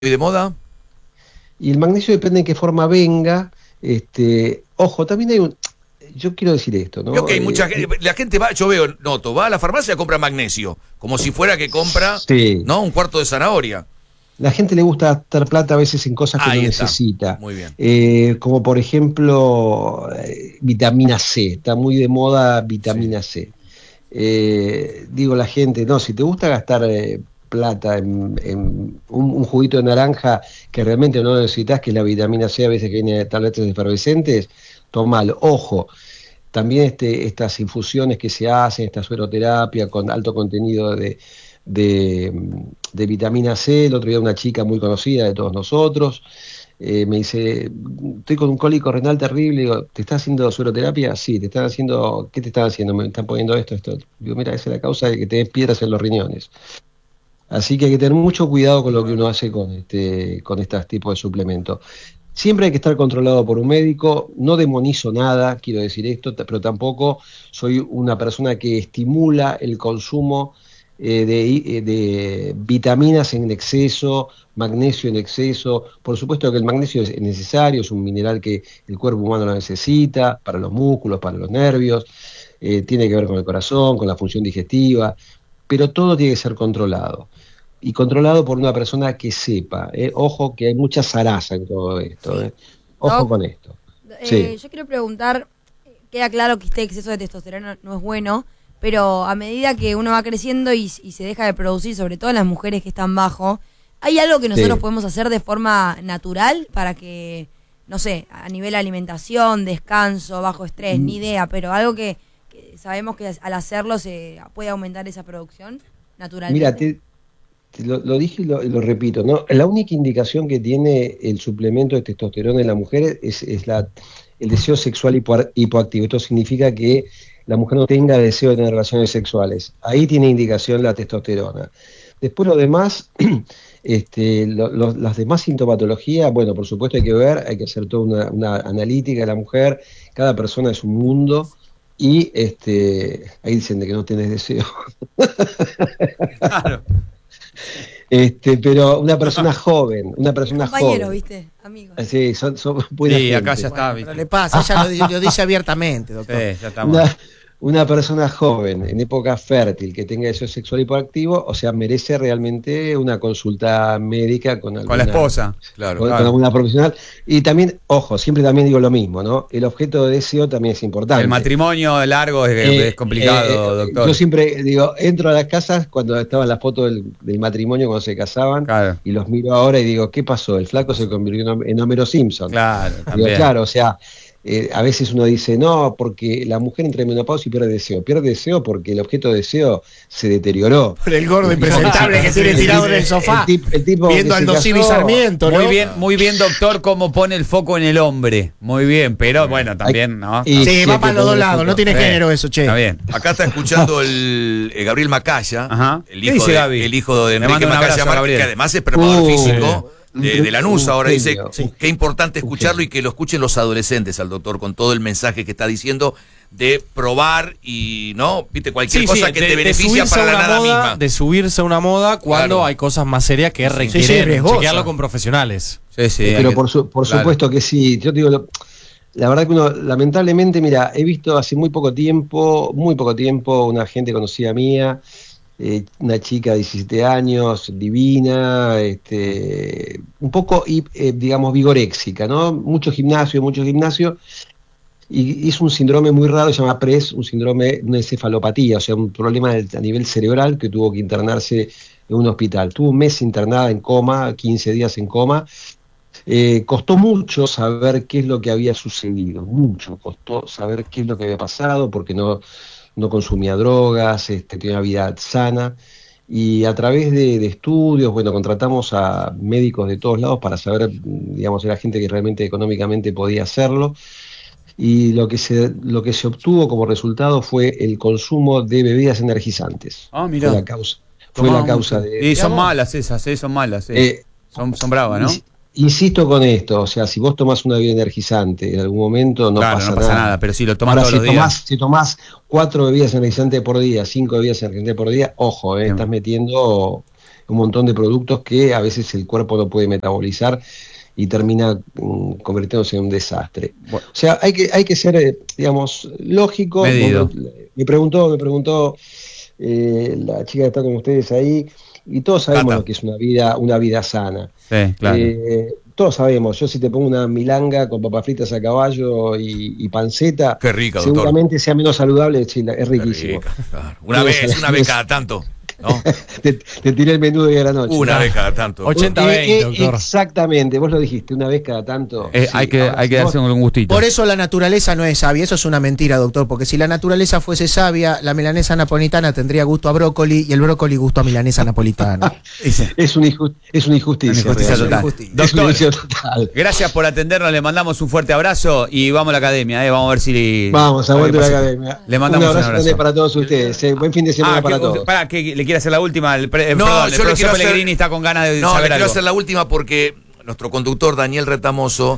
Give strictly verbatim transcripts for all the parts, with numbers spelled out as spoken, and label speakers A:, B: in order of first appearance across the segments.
A: de moda?
B: Y el magnesio depende en qué forma venga. Este, ojo, también hay un... Yo quiero decir esto, ¿no?
A: Creo que hay mucha
B: eh,
A: gente, la gente va, yo veo, noto, va a la farmacia y compra magnesio, como si fuera que compra,
B: sí.
A: ¿no? Un cuarto de zanahoria.
B: La gente le gusta gastar plata a veces en cosas que
A: Ahí
B: no
A: está.
B: necesita.
A: Muy bien.
B: Eh, como por ejemplo, eh, vitamina C. Está muy de moda vitamina
A: Sí.
B: C. Eh, digo la gente, no, si te gusta gastar eh, plata en, en un, un juguito de naranja que realmente no necesitas, que es la vitamina C, a veces que viene de tabletas efervescentes, tomalo. Ojo, también este, estas infusiones que se hacen, esta sueroterapia con alto contenido de, de, de vitamina C. El otro día una chica muy conocida de todos nosotros eh, me dice, estoy con un cólico renal terrible. Digo, ¿te estás haciendo sueroterapia? Sí. ¿Te están haciendo? ¿Qué te están haciendo? Me están poniendo esto, esto. Digo, mira, esa es la causa de que tenés piedras en los riñones. Así que hay que tener mucho cuidado con lo que uno hace con este, con estos tipos de suplementos. Siempre hay que estar controlado por un médico. No demonizo nada, quiero decir esto, pero tampoco soy una persona que estimula el consumo eh, de, de vitaminas en exceso, magnesio en exceso. Por supuesto que el magnesio es necesario, es un mineral que el cuerpo humano lo necesita para los músculos, para los nervios, eh, tiene que ver con el corazón, con la función digestiva, pero todo tiene que ser controlado. Y controlado por una persona que sepa. ¿eh? Ojo que hay mucha zaraza en todo esto.
C: Sí.
B: ¿eh? Ojo
C: Doc,
B: con esto.
C: Eh,
B: Sí.
C: Yo quiero preguntar, queda claro que este exceso de testosterona no es bueno, pero a medida que uno va creciendo y, y se deja de producir, sobre todo en las mujeres que están bajo, ¿hay algo que nosotros
B: Sí.
C: podemos hacer de forma natural para que, no sé, a nivel alimentación, descanso, bajo estrés,
B: Mm.
C: ni idea, pero algo que, que sabemos que al hacerlo se puede aumentar esa producción naturalmente?
B: Mira, te, te lo, lo dije y lo, y lo repito, ¿no? La única indicación que tiene el suplemento de testosterona en la mujer es, es la, el deseo sexual hipo, hipoactivo. Esto significa que la mujer no tenga deseo de tener relaciones sexuales. Ahí tiene indicación la testosterona. Después lo demás, este, lo, lo, las demás sintomatologías, bueno, por supuesto hay que ver, hay que hacer toda una, una analítica de la mujer. Cada persona es un mundo. Y este, ahí dicen de que no tenés deseo.
A: Claro.
B: Este, pero una persona joven, una persona
C: Compañero,
B: joven.
C: ¿viste? Amigo.
B: Sí, son, son buena
A: Sí,
B: gente.
A: acá ya está,
D: Bueno,
A: ¿viste?
D: pero le pasa, ella lo, lo dice abiertamente, doctor.
A: Sí, ya estamos.
B: Una, una persona joven, en época fértil, que tenga deseo sexual hipoactivo, o sea, merece realmente una consulta médica con alguna,
A: Con la esposa, claro.
B: con,
A: claro.
B: con alguna profesional. Y también, ojo, siempre también digo lo mismo, ¿no? El objeto de deseo también es importante.
A: El matrimonio largo es,
B: Eh,
A: es complicado,
B: eh,
A: doctor.
B: Yo siempre digo, entro a las casas cuando estaban las fotos del, del matrimonio cuando se casaban,
A: Claro.
B: y los miro ahora y digo, ¿qué pasó? El flaco se convirtió en, en Homero Simpson.
A: Claro,
B: Digo,
A: también.
B: claro, o sea, eh, a veces uno dice, no, porque la mujer entra en menopausia y pierde deseo. Pierde deseo porque el objeto de deseo se deterioró.
D: Por el gordo impresentable que tiene
B: El
D: tirado
B: tipo-
D: en el sofá,
B: el tip- el tipo
D: viendo
B: que
D: al
B: se
D: Civi
B: casó,
D: Sarmiento, ¿no?
A: Muy bien, muy bien, doctor, cómo pone el foco en el hombre. Muy bien, pero bueno, también, ¿no?
B: Y-
D: Sí,
B: sí,
D: va
B: hay
D: para
B: que
D: los dos
B: poner
D: lados,
B: foco.
D: no tiene
A: Sí.
D: género eso, che.
A: Está bien.
E: Acá está escuchando el, el Gabriel Macaya,
A: Ajá.
E: el
A: ¿Qué
E: hijo,
A: dice
E: de,
A: Gaby?
E: el hijo de
A: Le
E: Enrique
A: mando un
E: Macaya
A: abrazo,
E: Márquez,
A: Gabriel.
E: que además es preparador
B: Uh,
E: físico de, de Lanús. Ahora
B: un
E: dice
B: genio.
E: qué importante escucharlo y que lo escuchen los adolescentes al doctor con todo el mensaje que está diciendo de probar y no, viste, cualquier
F: Sí,
E: cosa
F: sí,
E: que
F: de-
E: te
F: de
E: beneficia
F: subirse
E: para
F: a
E: la
F: una
E: nada
F: moda,
E: misma.
F: de subirse a una moda cuando
E: Claro.
F: hay cosas más serias que
D: sí,
F: requieren
D: riesgosa.
F: chequearlo con profesionales.
A: Sí, sí.
B: Pero
A: hay que-
B: por, su- por
A: claro.
B: supuesto que sí. Yo te digo, lo- la verdad que uno, lamentablemente, mira, he visto hace muy poco tiempo, muy poco tiempo, una gente conocida mía, eh, una chica de diecisiete años, divina, este, un poco, hi- eh, digamos, vigoréxica, ¿no? Mucho gimnasio, mucho gimnasio, y hizo un síndrome muy raro, se llama P R E S, un síndrome, una encefalopatía, o sea, un problema de- a nivel cerebral que tuvo que internarse en un hospital. Tuvo un mes internada en coma, quince días en coma. Eh, costó mucho saber qué es lo que había sucedido, mucho costó saber qué es lo que había pasado, porque no, no consumía drogas, este, tenía una vida sana, y a través de, de estudios, bueno, contratamos a médicos de todos lados para saber, digamos, era gente que realmente económicamente podía hacerlo, y lo que se, lo que se obtuvo como resultado fue el consumo de bebidas energizantes.
A: Ah, mirá.
B: Fue la causa, fue
A: Tomaba
B: la causa
A: mucho.
B: de...
A: Y son malas esas, eh, son malas. eh.
B: Eh,
A: son, son bravas, ¿no?
B: Ins- Insisto con esto, o sea, si vos tomás una bebida energizante en algún momento no
A: Claro,
B: pasa
A: no pasa
B: nada.
A: nada, pero si lo tomás
B: Ahora,
A: todos
B: si
A: los días.
B: tomás, si tomás cuatro bebidas energizantes por día, cinco bebidas energizantes por día, ojo, eh,
A: Sí.
B: estás metiendo un montón de productos que a veces el cuerpo no puede metabolizar y termina um, convirtiéndose en un desastre. Bueno, o sea, hay que, hay que ser, eh, digamos, lógico.
A: Medido.
B: Me preguntó, me preguntó eh, la chica que está con ustedes ahí, y todos sabemos
E: Tata.
B: lo que es una vida, una vida sana.
A: Sí, claro.
B: Eh, todos sabemos, yo si te pongo una milanga con papas fritas a caballo y, y panceta,
E: Qué rica, doctor.
B: seguramente sea menos saludable, sí, es
E: Qué
B: riquísimo.
E: rica, claro. Una
B: Todos
E: vez, una
B: sabemos.
E: vez cada tanto, ¿no?
B: te, te tiré el menú de la noche.
E: Una
B: ¿no?
E: vez cada tanto.
F: ochenta veinte,
B: Eh, eh,
F: doctor.
B: Exactamente, vos lo dijiste, una vez cada tanto.
A: Eh,
B: Sí,
A: hay que,
B: ahora,
A: hay que
B: si
A: darse
B: vos-
A: un gustito.
D: Por eso la naturaleza no es sabia, eso es una mentira, doctor, porque si la naturaleza fuese sabia, la milanesa napolitana tendría gusto a brócoli y el brócoli gusto a milanesa napolitana.
B: Es una, inju- es una injusticia.
A: Una injusticia
B: realmente.
A: total.
D: injusticia.
B: Es una
A: Doctor,
B: injusticia total.
A: gracias por atendernos, le mandamos un fuerte abrazo y vamos a la academia, eh, vamos a ver si...
B: Vamos,
A: a ver
B: aguante
A: qué
B: la
A: pasa.
B: academia.
A: Le mandamos
B: un
A: un
B: abrazo,
A: abrazo.
B: grande para todos ustedes. eh. Buen fin de semana
A: Ah,
B: para
A: que,
B: todos.
A: para que le quiere hacer la última, el, pre- eh,
E: No,
A: perdón, el
E: yo le
A: profesor
E: quiero hacer-
A: Pellegrini está con ganas de
E: No, le
A: saber
E: quiero
A: algo.
E: hacer la última porque nuestro conductor Daniel Retamoso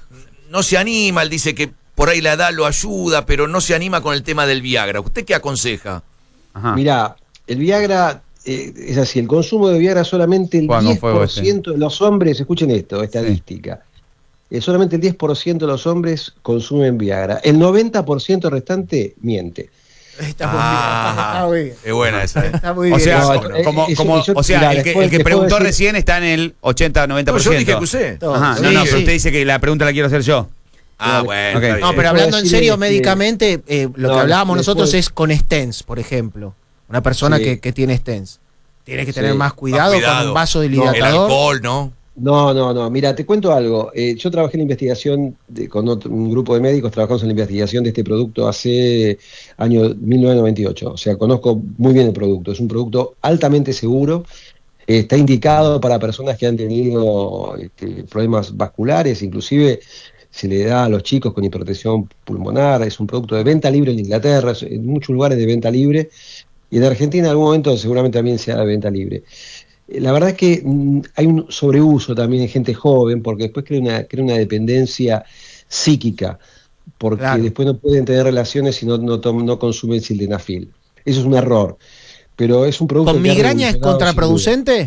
E: no se anima, él dice que por ahí la edad lo ayuda, pero no se anima con el tema del Viagra. ¿Usted qué aconseja?
A: Ajá.
B: Mirá, el Viagra eh, es así, el consumo de Viagra solamente el
A: Juan, con
B: diez
A: fuego
B: por
A: este.
B: ciento de los hombres, escuchen esto, estadística, eh, solamente el diez por ciento de los hombres consumen Viagra. El noventa por ciento restante miente.
D: Está muy
E: Ah,
D: bien. Está muy bien.
E: es buena esa, ¿eh?
D: Está muy
A: O
D: bien.
A: sea,
B: No,
A: co-
B: eh,
A: como,
B: eso-
A: como,
B: eso-
A: o sea,
B: mirá,
A: el que,
B: después
A: el que
B: te puedo
A: preguntó
B: decir-
A: recién está en el ochenta noventa
E: No,
A: por
E: yo
A: ciento.
E: dije que usé.
D: Todo.
A: Ajá, no,
D: Sí,
A: no,
D: sí.
A: pero usted dice que la pregunta la quiero hacer yo.
E: Ah, bueno,
A: Ok.
E: está
D: No,
E: bien.
D: pero hablando en
B: decirle
D: serio,
B: que-
D: médicamente, eh, lo
B: No,
D: que hablábamos
B: después-
D: nosotros es con stents, por ejemplo. Una persona
B: Sí.
D: que, que tiene stents. Tiene que tener
B: Sí.
D: más cuidado,
E: Más cuidado.
D: con un vaso
E: El
D: dilatador.
E: alcohol, ¿no?
B: No, no, no. Mira, te cuento algo. Eh, yo trabajé en la investigación de- con otro- un grupo de médicos, trabajamos en la investigación de este producto hace año mil novecientos noventa y ocho. O sea, conozco muy bien el producto. Es un producto altamente seguro. Eh, está indicado para personas que han tenido este, problemas vasculares, inclusive se le da a los chicos con hipertensión pulmonar. Es un producto de venta libre en Inglaterra, es- en muchos lugares de venta libre. Y en Argentina en algún momento seguramente también sea de venta libre. La verdad es que mm, hay un sobreuso también en gente joven, porque después crea una, crea una dependencia psíquica, porque
D: Claro.
B: después no pueden tener relaciones si no, no, tom- no consumen sildenafil. Eso es un error, pero es un producto
D: ¿Con
B: que ha
D: migraña es
B: revolucionado, sin duda.
D: contraproducente?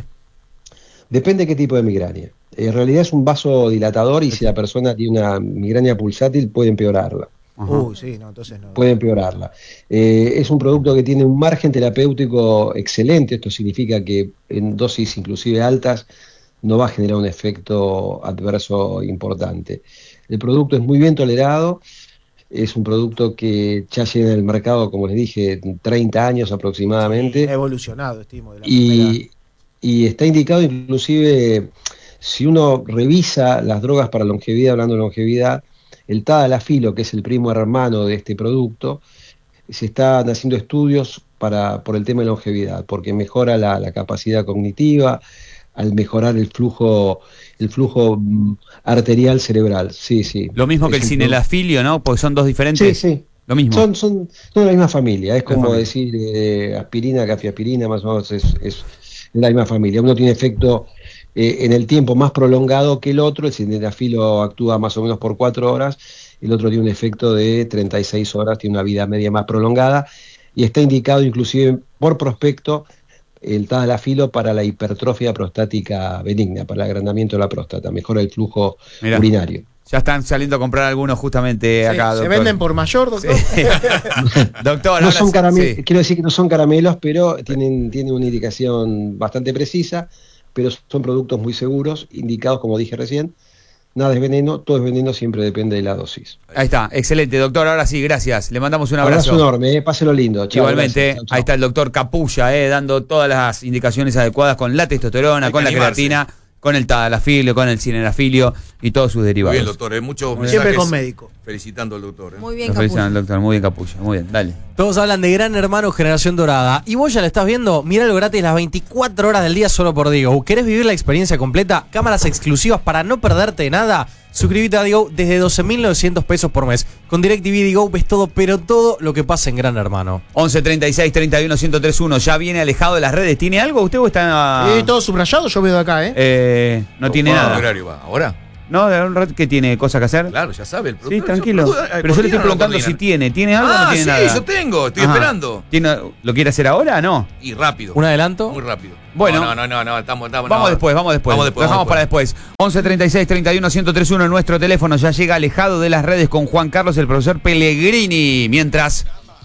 B: Depende de qué tipo de migraña. En realidad es un vasodilatador y si la persona tiene una migraña pulsátil puede empeorarla.
A: Ajá.
D: Uy, sí, no, entonces no.
B: Puede empeorarla. Eh, es un producto que tiene un margen terapéutico excelente, esto significa que en dosis inclusive altas no va a generar un efecto adverso importante. El producto es muy bien tolerado, es un producto que ya lleva en el mercado, como les dije, treinta años aproximadamente.
D: Ha evolucionado, estimo. De la primera.
B: Y, y está indicado inclusive, si uno revisa las drogas para longevidad, hablando de longevidad, el tadalafilo, que es el primo hermano de este producto, se están haciendo estudios para, por el tema de longevidad, porque mejora la, la capacidad cognitiva, al mejorar el flujo, el flujo mm, arterial cerebral. Sí, sí.
A: Lo mismo que
B: Es
A: el
B: un
A: cinelafilio, ¿no? Porque son dos
B: pro-
A: diferentes.
B: Sí, sí.
A: Lo mismo.
B: Son, son, son de la misma familia, es como
A: familia.
B: decir eh, aspirina, cafiaspirina, más o menos es, es la misma familia. Uno tiene efecto eh, en el tiempo más prolongado que el otro, el sildenafilo actúa más o menos por cuatro horas, el otro tiene un efecto de treinta y seis horas, tiene una vida media más prolongada, y está indicado inclusive por prospecto el tadalafilo para la hipertrofia prostática benigna, para el agrandamiento de la próstata, mejora el flujo
A: Mirá.
B: urinario.
A: Ya están saliendo a comprar algunos justamente
D: Sí,
A: acá,
D: ¿se
A: doctor.
D: venden por mayor, doctor?
A: Sí. Doctor,
B: No
A: ahora
B: son
A: sí-
B: caramelos,
A: sí.
B: quiero decir que no son caramelos, pero tienen, tienen una indicación bastante precisa, pero son productos muy seguros, indicados como dije recién. Nada es veneno, todo es veneno, siempre depende de la dosis.
A: Ahí está, excelente, doctor. Ahora sí, gracias. Le mandamos un
B: Abrazo,
A: abrazo.
B: enorme, eh, páselo lindo. Chao,
A: Igualmente,
B: gracias. Chau, chau.
A: ahí está el doctor Capulla, eh, dando todas las indicaciones adecuadas con la testosterona,
E: Hay
A: con
E: que
A: la
E: animarse.
A: creatina, con el tadalafilo, con el cinelafilio y todos sus
E: Muy
A: derivados.
E: bien, doctor. eh, Muchos
D: Siempre
E: mensajes
D: con médico.
E: Felicitando al doctor. eh.
C: Muy bien,
A: Nos felicitan al
C: Capullo.
A: doctor, muy bien, Capulla, muy bien, dale.
F: Todos hablan de Gran Hermano Generación Dorada. Y vos ya la estás viendo, míralo gratis las veinticuatro horas del día solo por Digo. ¿Querés vivir la experiencia completa? Cámaras exclusivas para no perderte nada. Suscríbete a Digo desde doce mil novecientos pesos por mes. Con DirecTV Digo ves todo, pero todo lo que pasa en Gran Hermano.
A: once treinta y seis treinta y uno ciento treinta y uno, ya viene alejado de las redes. ¿Tiene algo? ¿Usted o está...?
D: Eh, todo subrayado, yo veo de acá, ¿eh?
A: Eh, no tiene
E: ¿A qué
A: nada.
E: horario va? ¿Ahora?
A: ¿No? ¿De un rato que tiene cosas que hacer?
E: Claro, ya sabe. El
A: Sí,
E: productor-
A: tranquilo.
E: ¿Eso-
A: Pero yo le
E: ¿coordinan
A: estoy
E: o no
A: preguntando
E: coordinan?
A: si tiene. ¿Tiene algo o no
E: Ah,
A: tiene
E: sí,
A: nada?
E: yo tengo. Estoy
A: Ajá.
E: esperando.
A: ¿Tiene, ¿Lo quiere hacer ahora? No.
E: Y rápido.
F: ¿Un adelanto?
E: Muy rápido.
A: Bueno.
E: No, no, no, no, estamos, estamos,
A: Vamos
E: no.
A: después, vamos después.
E: Vamos después,
A: Lo dejamos
E: vamos
A: para después. once treinta y seis treinta y uno ciento treinta y uno nuestro teléfono. Ya llega alejado de las redes con Juan Carlos, el profesor Pellegrini. Mientras,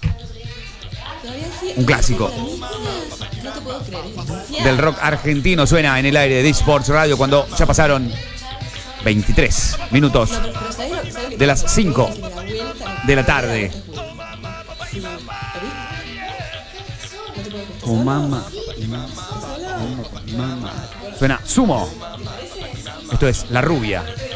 A: un clásico del rock argentino suena en el aire de D-Sports Radio cuando ya pasaron veintitrés minutos de las cinco de la tarde. Oh, mamá. Mamá. Suena Sumo. Esto es La Rubia.